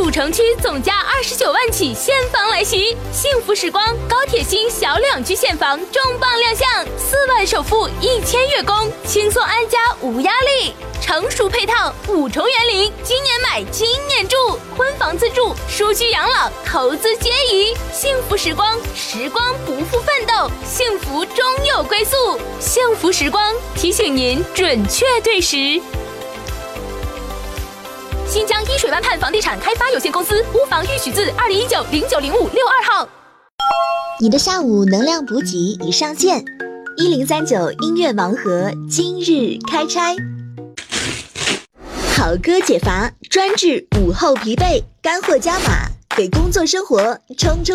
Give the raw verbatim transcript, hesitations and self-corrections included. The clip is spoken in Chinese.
主城区总价二十九万起现房来袭，幸福时光高铁新小两居现房重磅亮相，四万首付一千月供，轻松安家无压力。成熟配套，五重园林，今年买今年住，婚房自住，舒居养老，投资皆宜。幸福时光，时光不负奋斗，幸福终有归宿。幸福时光提醒您准确对时。新疆一水湾畔房地产开发有限公司屋房预许字二零一九零九零五六二号。 你的下午能量补给已上线，一零三九音乐盲盒今日开拆。好歌解乏，专治午后疲惫，干货加码，给工作生活充充。